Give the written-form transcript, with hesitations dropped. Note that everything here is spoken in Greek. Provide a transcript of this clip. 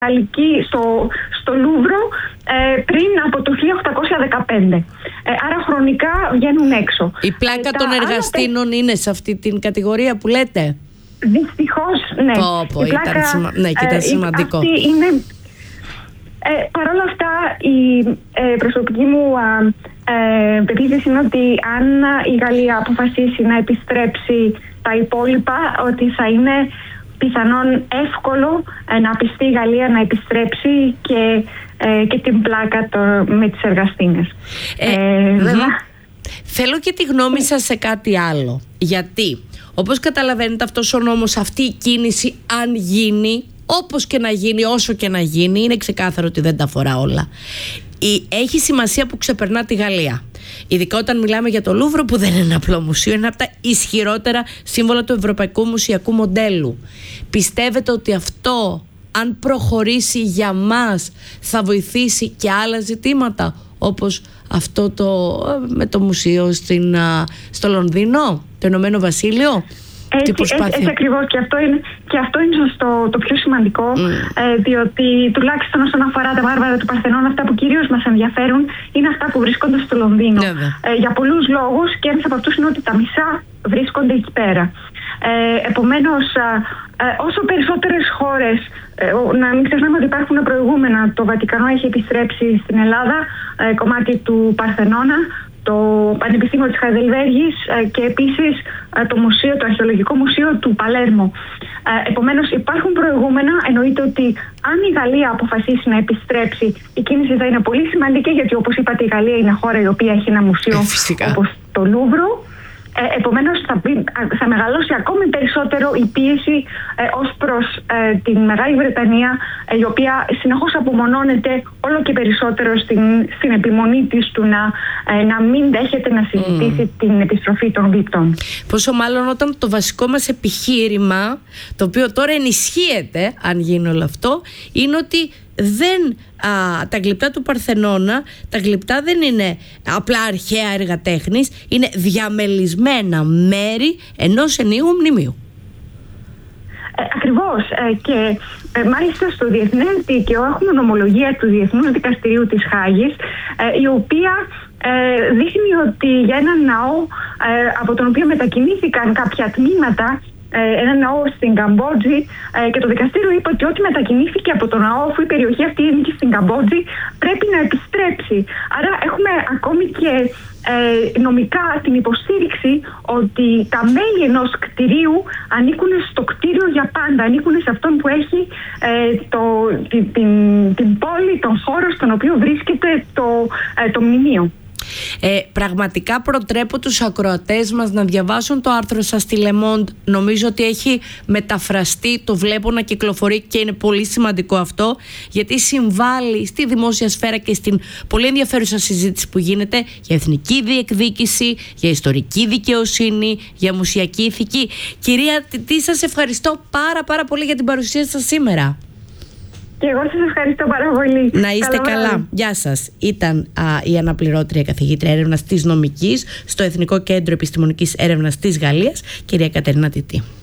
Γαλλική στο Λούβρο πριν από το 1815. Άρα χρονικά βγαίνουν έξω. Η πλάκα των εργαστήνων είναι σε αυτή την κατηγορία που λέτε? Δυστυχώς, ναι. Ήταν σημαντικό. Παρ' όλα αυτά, η προσωπική μου πεποίθηση είναι ότι αν η Γαλλία αποφασίσει να επιστρέψει τα υπόλοιπα, ότι θα είναι πιθανόν εύκολο να πιστεί η Γαλλία να επιστρέψει και την πλάκα με τις εργαστήνες. Θέλω και τη γνώμη σας σε κάτι άλλο. Γιατί, όπως καταλαβαίνετε, αυτός ο νόμος, αυτή η κίνηση, αν γίνει, όπως και να γίνει, όσο και να γίνει, είναι ξεκάθαρο ότι δεν τα αφορά όλα. Έχει σημασία που ξεπερνά τη Γαλλία. Ειδικά όταν μιλάμε για το Λούβρο, που δεν είναι ένα απλό μουσείο, είναι από τα ισχυρότερα σύμβολα του ευρωπαϊκού μουσιακού μοντέλου. Πιστεύετε ότι αυτό, αν προχωρήσει για μας, θα βοηθήσει και άλλα ζητήματα, όπως αυτό με το μουσείο στο Λονδίνο, το Ηνωμένο Βασίλειο? Έτσι ακριβώς, και αυτό είναι το πιο σημαντικό, διότι τουλάχιστον όσον αφορά τα βάρβαρα του Παρθενώνα, αυτά που κυρίως μας ενδιαφέρουν είναι αυτά που βρίσκονται στο Λονδίνο. Για πολλούς λόγους, και ένας από αυτούς είναι ότι τα μισά βρίσκονται εκεί πέρα. Επομένως, όσο περισσότερες χώρες, να μην ξεχνάμε ότι υπάρχουν προηγούμενα, το Βατικανό έχει επιστρέψει στην Ελλάδα κομμάτι του Παρθενώνα, το Πανεπιστήμιο της Χαϊδελβέργης και επίσης το Αρχαιολογικό Μουσείο του Παλέρμο. Επομένως, υπάρχουν προηγούμενα. Εννοείται ότι αν η Γαλλία αποφασίσει να επιστρέψει, η κίνηση θα είναι πολύ σημαντική, γιατί όπως είπατε, η Γαλλία είναι χώρα η οποία έχει ένα μουσείο όπως το Λούβρο. Επομένως, θα μεγαλώσει ακόμη περισσότερο η πίεση ως προς την Μεγάλη Βρετανία, η οποία συνεχώς απομονώνεται όλο και περισσότερο στην επιμονή της του να μην δέχεται να συζητήσει την επιστροφή των γλυπτών. Πόσο μάλλον όταν το βασικό μας επιχείρημα, το οποίο τώρα ενισχύεται αν γίνει όλο αυτό, είναι ότι τα γλυπτά του Παρθενώνα, τα γλυπτά δεν είναι απλά αρχαία έργα τέχνης, είναι διαμελισμένα μέρη ενός ενιαίου μνημείου. Ακριβώς, και μάλιστα στο διεθνές δίκαιο έχουμε νομολογία του Διεθνούς Δικαστηρίου της Χάγης, η οποία δείχνει ότι για έναν ναό από τον οποίο μετακινήθηκαν κάποια τμήματα, ένα ναό στην Καμπότζη, και το δικαστήριο είπε ότι ό,τι μετακινήθηκε από τον ναό, αφού η περιοχή αυτή είναι στην Καμπότζη, πρέπει να επιστρέψει. Άρα έχουμε ακόμη και νομικά την υποστήριξη ότι τα μέλη ενός κτηρίου ανήκουν στο κτίριο για πάντα, ανήκουν σε αυτόν που έχει την πόλη, τον χώρο στον οποίο βρίσκεται το μνημείο. Πραγματικά προτρέπω τους ακροατές μας να διαβάσουν το άρθρο σας στη Le Monde. Νομίζω ότι έχει μεταφραστεί, το βλέπω να κυκλοφορεί και είναι πολύ σημαντικό αυτό, γιατί συμβάλλει στη δημόσια σφαίρα και στην πολύ ενδιαφέρουσα συζήτηση που γίνεται για εθνική διεκδίκηση, για ιστορική δικαιοσύνη, για μουσιακή ηθική. Κυρία Τιτή, σας ευχαριστώ πάρα πολύ για την παρουσία σας σήμερα. Και εγώ σας ευχαριστώ πάρα πολύ. Να είστε καλά. Γεια σας. Ήταν η αναπληρώτρια καθηγήτρια έρευνας της νομικής στο Εθνικό Κέντρο Επιστημονικής Έρευνας της Γαλλίας, κυρία Κατερίνα Τιτή.